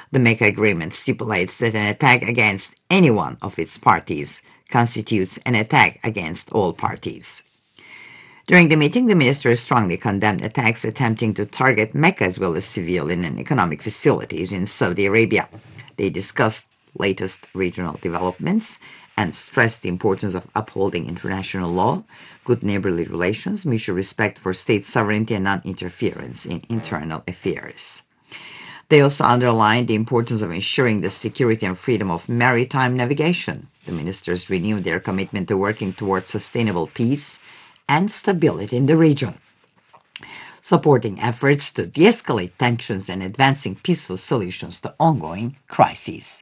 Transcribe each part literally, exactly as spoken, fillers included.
The Mecca Agreement stipulates that an attack against any one of its parties constitutes an attack against all parties. During the meeting, the ministers strongly condemned attacks attempting to target Mecca as well as civilian and economic facilities in Saudi Arabia. They discussed latest regional developments and stressed the importance of upholding international law, good neighborly relations, mutual respect for state sovereignty, and non-interference in internal affairs. They also underlined the importance of ensuring the security and freedom of maritime navigation. The ministers renewed their commitment to working towards sustainable peace and stability in the region, supporting efforts to de-escalate tensions and advancing peaceful solutions to ongoing crises.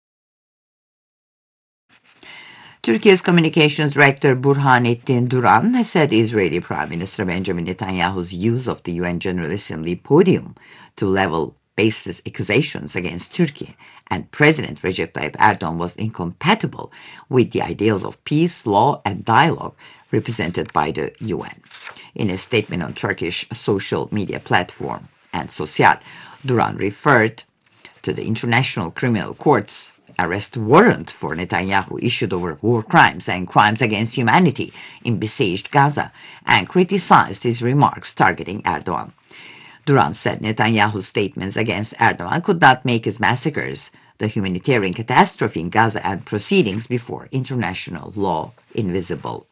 Turkey's Communications Director Burhanettin Duran has said Israeli Prime Minister Benjamin Netanyahu's use of the U N General Assembly podium to level baseless accusations against Turkey and President Recep Tayyip Erdogan was incompatible with the ideals of peace, law, and dialogue represented by the U N. In a statement on Turkish social media platform and Sosyal, Duran referred to the International Criminal Court's arrest warrant for Netanyahu issued over war crimes and crimes against humanity in besieged Gaza and criticized his remarks targeting Erdogan. Duran said Netanyahu's statements against Erdogan could not make his massacres, the humanitarian catastrophe in Gaza, and proceedings before international law invisible.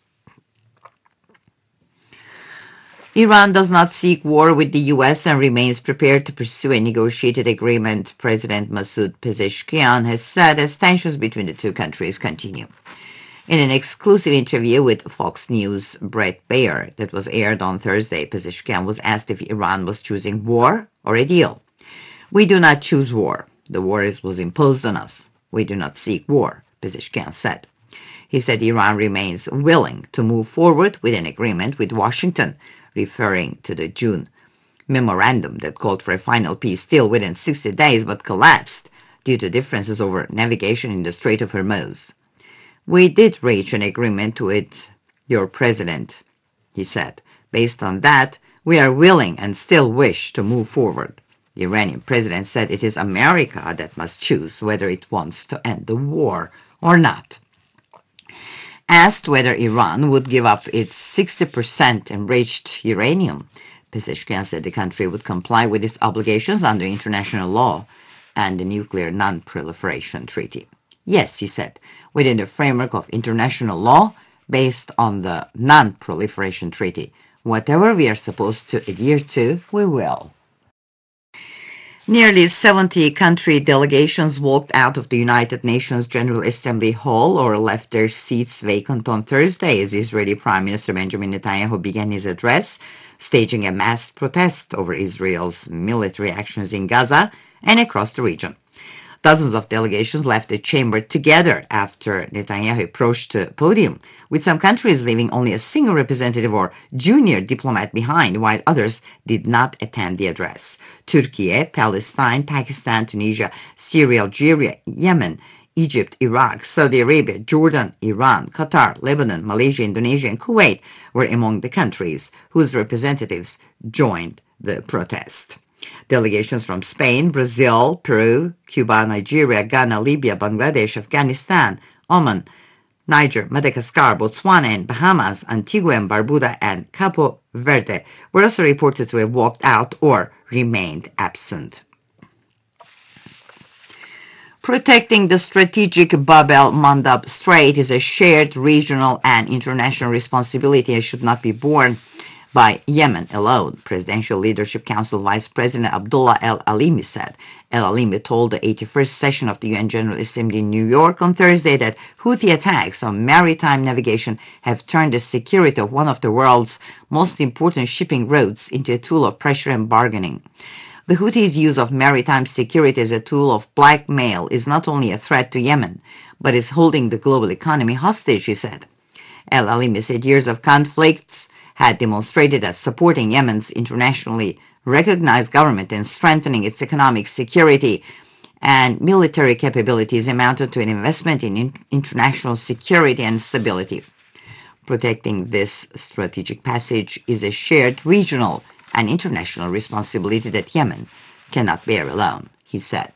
Iran does not seek war with the U S and remains prepared to pursue a negotiated agreement, President Masoud Pezeshkian has said as tensions between the two countries continue. In an exclusive interview with Fox News' Bret Baier that was aired on Thursday, Pezeshkian was asked if Iran was choosing war or a deal. "We do not choose war. The war is, was imposed on us. We do not seek war," Pezeshkian said. He said Iran remains willing to move forward with an agreement with Washington, referring to the June memorandum that called for a final peace deal within sixty days but collapsed due to differences over navigation in the Strait of Hormuz. "We did reach an agreement with your president," he said. "Based on that, we are willing and still wish to move forward." The Iranian president said it is America that must choose whether it wants to end the war or not. Asked whether Iran would give up its sixty percent enriched uranium, Pezeshkian said the country would comply with its obligations under international law and the Nuclear Non-Proliferation Treaty. "Yes," he said, "within the framework of international law based on the Non-Proliferation Treaty. Whatever we are supposed to adhere to, we will." Nearly seventy country delegations walked out of the United Nations General Assembly Hall or left their seats vacant on Thursday as Israeli Prime Minister Benjamin Netanyahu began his address, staging a mass protest over Israel's military actions in Gaza and across the region. Dozens of delegations left the chamber together after Netanyahu approached the podium, with some countries leaving only a single representative or junior diplomat behind, while others did not attend the address. Turkey, Palestine, Pakistan, Tunisia, Syria, Algeria, Yemen, Egypt, Iraq, Saudi Arabia, Jordan, Iran, Qatar, Lebanon, Malaysia, Indonesia, and Kuwait were among the countries whose representatives joined the protest. Delegations from Spain, Brazil, Peru, Cuba, Nigeria, Ghana, Libya, Bangladesh, Afghanistan, Oman, Niger, Madagascar, Botswana, and Bahamas, Antigua and Barbuda, and Cabo Verde were also reported to have walked out or remained absent. Protecting the strategic Bab el-Mandab Strait is a shared regional and international responsibility and should not be borne by Yemen alone, Presidential Leadership Council Vice President Abdullah El-Alimi said. El-Alimi told the eighty-first session of the U N General Assembly in New York on Thursday that Houthi attacks on maritime navigation have turned the security of one of the world's most important shipping routes into a tool of pressure and bargaining. The Houthis' use of maritime security as a tool of blackmail is not only a threat to Yemen, but is holding the global economy hostage, he said. El-Alimi said years of conflicts had demonstrated that supporting Yemen's internationally recognized government and strengthening its economic security and military capabilities amounted to an investment in, in international security and stability. Protecting this strategic passage is a shared regional and international responsibility that Yemen cannot bear alone, he said.